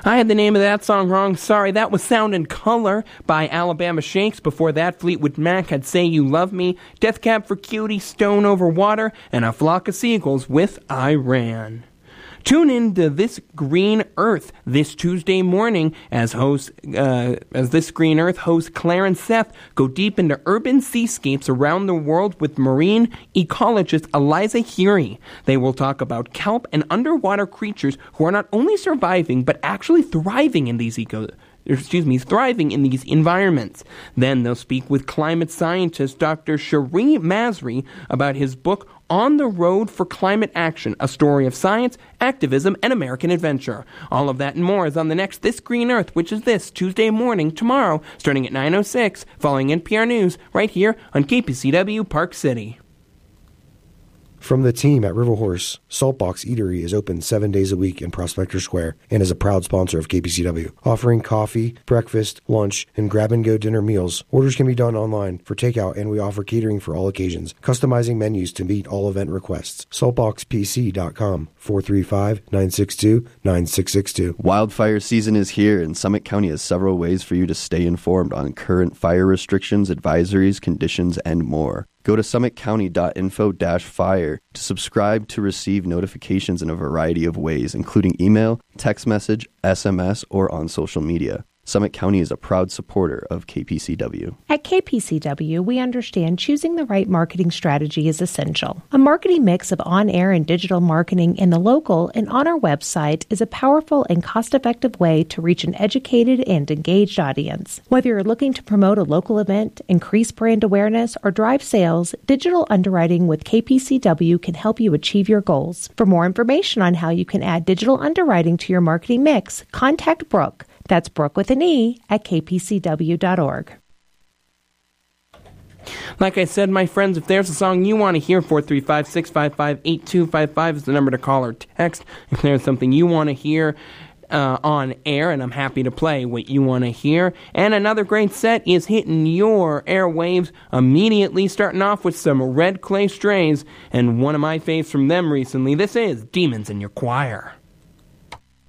I had the name of that song wrong. Sorry, that was Sound and Color by Alabama Shakes. Before that, Fleetwood Mac had Say You Love Me, Death Cab for Cutie, Stone Over Water, and A Flock of Seagulls with I Ran. Tune in to This Green Earth this Tuesday morning as This Green Earth host Claire and Seth go deep into urban seascapes around the world with marine ecologist Eliza Heery. They will talk about kelp and underwater creatures who are not only surviving but actually thriving in these thriving in these environments. Then they'll speak with climate scientist Dr. Cherie Masri about his book On the Road for Climate Action, a story of science, activism, and American adventure. All of that and more is on the next This Green Earth, which is this Tuesday morning, tomorrow, starting at 9:06, following NPR News, right here on KPCW Park City. From the team at River Horse, Saltbox Eatery is open 7 days a week in Prospector Square and is a proud sponsor of KPCW, offering coffee, breakfast, lunch, and grab-and-go dinner meals. Orders can be done online for takeout, and we offer catering for all occasions, customizing menus to meet all event requests. SaltboxPC.com, 435-962-9662. Wildfire season is here, and Summit County has several ways for you to stay informed on current fire restrictions, advisories, conditions, and more. Go to summitcounty.info-fire to subscribe to receive notifications in a variety of ways, including email, text message, SMS, or on social media. Summit County is a proud supporter of KPCW. At KPCW, we understand choosing the right marketing strategy is essential. A marketing mix of on-air and digital marketing in the local and on our website is a powerful and cost-effective way to reach an educated and engaged audience. Whether you're looking to promote a local event, increase brand awareness, or drive sales, digital underwriting with KPCW can help you achieve your goals. For more information on how you can add digital underwriting to your marketing mix, contact Brooke. That's Brooke with an E at kpcw.org. Like I said, my friends, if there's a song you want to hear, 435-655-8255 is the number to call or text. If there's something you want to hear on air, and I'm happy to play what you want to hear. And another great set is hitting your airwaves immediately, starting off with some Red Clay Strays, and one of my faves from them recently. This is Demons in Your Choir.